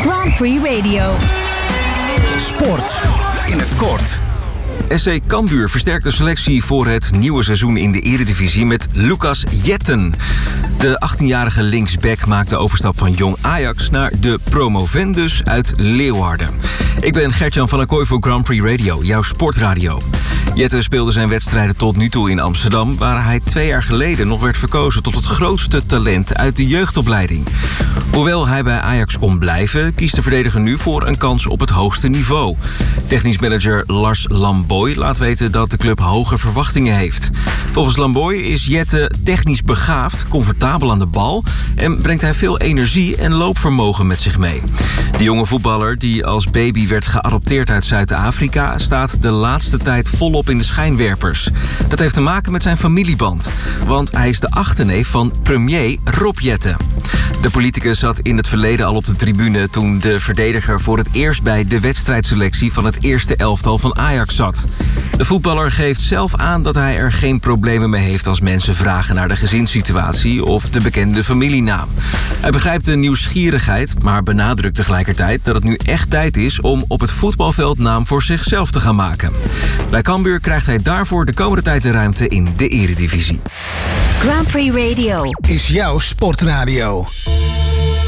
Grand Prix Radio. Sport in het kort. SC Cambuur versterkt de selectie voor het nieuwe seizoen in de Eredivisie met Lucas Jetten. De 18-jarige linksback maakt de overstap van Jong Ajax naar de promovendus uit Leeuwarden. Ik ben Gert-Jan van der Kooi voor Grand Prix Radio, jouw sportradio. Jetten speelde zijn wedstrijden tot nu toe in Amsterdam, waar hij 2 jaar geleden nog werd verkozen tot het grootste talent uit de jeugdopleiding. Hoewel hij bij Ajax kon blijven, kiest de verdediger nu voor een kans op het hoogste niveau. Technisch manager Lars Lamboy laat weten dat de club hoge verwachtingen heeft. Volgens Lamboy is Jetten technisch begaafd, comfortabel aan de bal en brengt hij veel energie en loopvermogen met zich mee. De jonge voetballer, die als baby werd geadopteerd uit Zuid-Afrika, staat de laatste tijd volop in de schijnwerpers. Dat heeft te maken met zijn familieband, want hij is de achterneef van premier Rob Jetten. De politicus zat in het verleden al op de tribune toen de verdediger voor het eerst bij de wedstrijdselectie van het eerste elftal van Ajax zat. De voetballer geeft zelf aan dat hij er geen problemen mee heeft als mensen vragen naar de gezinssituatie of de bekende familienaam. Hij begrijpt de nieuwsgierigheid, maar benadrukt tegelijkertijd dat het nu echt tijd is om op het voetbalveld naam voor zichzelf te gaan maken. Bij Cambuur krijgt hij daarvoor de komende tijd de ruimte in de Eredivisie. Grand Prix Radio is jouw sportradio.